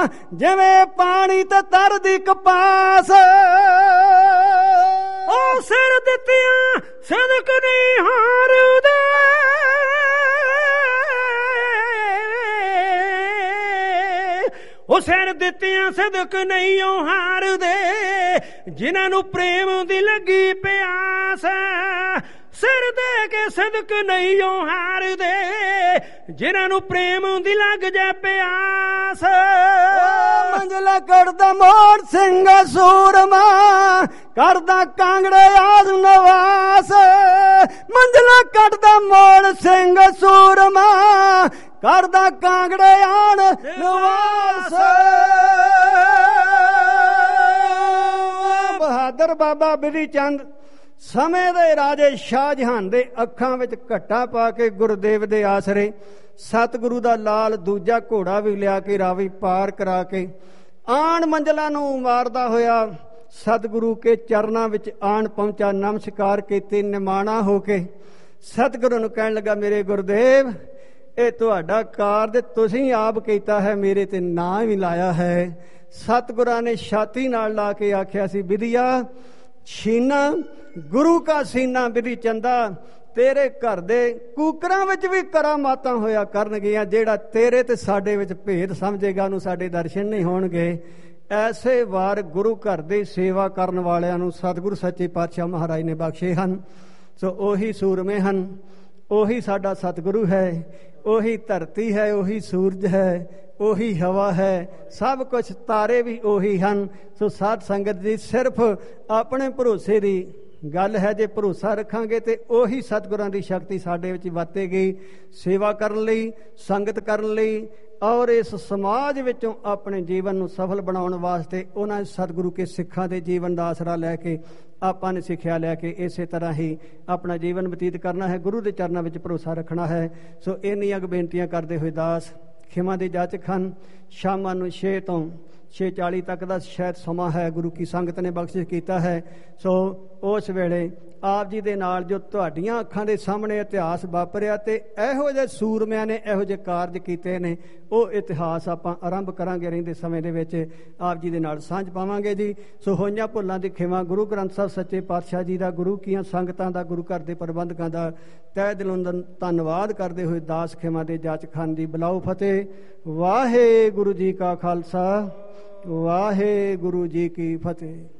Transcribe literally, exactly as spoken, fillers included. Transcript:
ਜਿਵੇਂ ਪਾਣੀ ਤੇ ਤਰਦੀ ਕਪਾਸ। ਉਹ ਸਿਰ ਦਿੱਤੀਆਂ ਸਦਕ ਨਹੀਂ ਹਾਰਦੇ, ਉਹ ਸਿਰ ਦਿੱਤੀਆਂ ਸਦਕ ਨਹੀਂ ਉਹ ਹਾਰਦੇ, ਜਿਨ੍ਹਾਂ ਨੂੰ ਪ੍ਰੇਮ ਦੀ ਲੱਗੀ ਪਿਆਸ। ਸਿਰ ਦੇ ਕੇ ਸਦਕ ਨਹੀਂ ਉਹ ਹਾਰਦੇ, ਜਿਨ੍ਹਾਂ ਨੂੰ ਪ੍ਰੇਮ ਦੀ ਲੱਗ ਜਾ ਪਿਆਸ। ਮੰਜਲਾ ਕੱਢਦਾ ਮੋੜ ਸਿੰਘ ਸੂਰਮਾ, ਕਰਦਾ ਕਾਂਗੜੇ ਆਜ ਨਵਾਸ। ਮੰਜਲਾ ਕੱਢਦਾ ਮੋੜ ਸਿੰਘ ਸੂਰਮਾ, ਕਰਦਾ ਕਾਂਗੜੇ ਆਣ ਨਵਾਸ। ਬਹਾਦਰ ਬਾਬਾ ਬਿਧੀ ਚੰਦ ਸਮੇਂ ਦੇ ਰਾਜੇ ਸ਼ਾਹਜਹਾਨ ਦੇ ਅੱਖਾਂ ਵਿੱਚ ਘੱਟਾ ਪਾ ਕੇ ਗੁਰਦੇਵ ਦੇ ਆਸਰੇ ਸਤਿਗੁਰੂ ਦਾ ਲਾਲ ਦੂਜਾ ਘੋੜਾ ਵੀ ਲਿਆ ਕੇ ਰਾਵੀ ਪਾਰ ਕਰਾ ਕੇ ਆਣ ਮੰਜ਼ਲਾਂ ਨੂੰ ਮਾਰਦਾ ਹੋਇਆ ਸਤਿਗੁਰੂ ਕੇ ਚਰਨਾਂ ਵਿੱਚ ਆਣ ਪਹੁੰਚਾ। ਨਮਸਕਾਰ ਕੀਤੇ ਨਿਮਾਣਾ ਹੋ ਕੇ ਸਤਿਗੁਰੂ ਨੂੰ ਕਹਿਣ ਲੱਗਾ, ਮੇਰੇ ਗੁਰਦੇਵ ਇਹ ਤੁਹਾਡਾ ਕਾਰਜ ਤੁਸੀਂ ਆਪ ਕੀਤਾ ਹੈ, ਮੇਰੇ ਤੇ ਨਾਂ ਵੀ ਲਾਇਆ ਹੈ। ਸਤਿਗੁਰਾਂ ਨੇ ਛਾਤੀ ਨਾਲ ਲਾ ਕੇ ਆਖਿਆ ਸੀ, ਵਿਧੀਆ ਛੀਨਾ ਗੁਰੂ ਕਾ ਸੀਨਾ ਬਿਧੀ ਚੰਦਾ, ਤੇਰੇ ਘਰ ਦੇ ਕੂਕਰਾਂ ਵਿੱਚ ਵੀ ਕਰਾਮਾਤਾਂ ਹੋਇਆ ਕਰਨਗੀਆਂ। ਜਿਹੜਾ ਤੇਰੇ ਤੇ ਸਾਡੇ ਵਿੱਚ ਭੇਦ ਸਮਝੇਗਾ ਉਹਨੂੰ ਸਾਡੇ ਦਰਸ਼ਨ ਨਹੀਂ ਹੋਣਗੇ। ਐਸੇ ਵਾਰ ਗੁਰੂ ਘਰ ਦੀ ਸੇਵਾ ਕਰਨ ਵਾਲਿਆਂ ਨੂੰ ਸਤਿਗੁਰੂ ਸੱਚੇ ਪਾਤਸ਼ਾਹ ਮਹਾਰਾਜ ਨੇ ਬਖਸ਼ੇ ਹਨ। ਸੋ ਉਹੀ ਸੂਰਮੇ ਹਨ, ਉਹੀ ਸਾਡਾ ਸਤਿਗੁਰੂ ਹੈ, ਉਹੀ ਧਰਤੀ ਹੈ, ਉਹੀ ਸੂਰਜ ਹੈ, ਉਹੀ ਹਵਾ ਹੈ, ਸਭ ਕੁਛ ਤਾਰੇ ਵੀ ਉਹੀ ਹਨ। ਸੋ ਸਾਧ ਸੰਗਤ ਜੀ ਸਿਰਫ ਆਪਣੇ ਭਰੋਸੇ ਦੀ ਗੱਲ ਹੈ, ਜੇ ਭਰੋਸਾ ਰੱਖਾਂਗੇ ਤੇ ਉਹੀ ਸਤਿਗੁਰਾਂ ਦੀ ਸ਼ਕਤੀ ਸਾਡੇ ਵਿੱਚ ਵਰਤੇਗੀ ਸੇਵਾ ਕਰਨ ਲਈ, ਸੰਗਤ ਕਰਨ ਲਈ, ਔਰ ਇਸ ਸਮਾਜ ਵਿੱਚੋਂ ਆਪਣੇ ਜੀਵਨ ਨੂੰ ਸਫਲ ਬਣਾਉਣ ਵਾਸਤੇ। ਉਹਨਾਂ ਸਤਿਗੁਰੂ ਕੇ ਸਿੱਖਾਂ ਦੇ ਜੀਵਨ ਦਾ ਆਸਰਾ ਲੈ ਕੇ ਆਪਾਂ ਨੇ ਸਿੱਖਿਆ ਲੈ ਕੇ ਇਸੇ ਤਰ੍ਹਾਂ ਹੀ ਆਪਣਾ ਜੀਵਨ ਬਤੀਤ ਕਰਨਾ ਹੈ, ਗੁਰੂ ਦੇ ਚਰਨਾਂ ਵਿੱਚ ਭਰੋਸਾ ਰੱਖਣਾ ਹੈ। ਸੋ ਇੰਨੀਆਂ ਕੁ ਬੇਨਤੀਆਂ ਕਰਦੇ ਹੋਏ ਦਾਸ ਖਿਮਾ ਦੇ ਜਾਚਕ ਹਨ। ਸ਼ਾਮਾਂ ਨੂੰ ਛੇ ਤੋਂ ਛੇ ਚਾਲੀ ਤੱਕ ਦਾ ਸ਼ਾਇਦ ਸਮਾਂ ਹੈ, ਗੁਰੂ ਕੀ ਸੰਗਤ ਨੇ ਬਖਸ਼ਿਸ਼ ਕੀਤਾ ਹੈ। ਸੋ ਉਸ ਵੇਲੇ ਆਪ ਜੀ ਦੇ ਨਾਲ ਜੋ ਤੁਹਾਡੀਆਂ ਅੱਖਾਂ ਦੇ ਸਾਹਮਣੇ ਇਤਿਹਾਸ ਵਾਪਰਿਆ ਤੇ ਇਹੋ ਜਿਹੇ ਸੂਰਮਿਆਂ ਨੇ ਇਹੋ ਜਿਹੇ ਕਾਰਜ ਕੀਤੇ ਨੇ, ਉਹ ਇਤਿਹਾਸ ਆਪਾਂ ਆਰੰਭ ਕਰਾਂਗੇ ਰਹਿੰਦੇ ਸਮੇਂ ਦੇ ਵਿੱਚ, ਆਪ ਜੀ ਦੇ ਨਾਲ ਸਾਂਝ ਪਾਵਾਂਗੇ ਜੀ। ਸੋ ਹੋਈਆਂ ਭੁੱਲਾਂ ਦੀ ਖਿਮਾ, ਗੁਰੂ ਗ੍ਰੰਥ ਸਾਹਿਬ ਸੱਚੇ ਪਾਤਸ਼ਾਹ ਜੀ ਦਾ, ਗੁਰੂ ਕੀਆਂ ਸੰਗਤਾਂ ਦਾ, ਗੁਰੂ ਘਰ ਦੇ ਪ੍ਰਬੰਧਕਾਂ ਦਾ ਤਹਿ ਦਿਲੋਂ ਧੰਨਵਾਦ ਕਰਦੇ ਹੋਏ ਦਾਸ ਖਿਮਾ ਦੇ ਜਾਚਕਾਂ ਦੀ ਬੁਲਾਓ ਫਤਿਹ। ਵਾਹਿਗੁਰੂ ਜੀ ਕਾ ਖਾਲਸਾ, ਵਾਹਿਗੁਰੂ ਜੀ ਕੀ ਫਤਿਹ।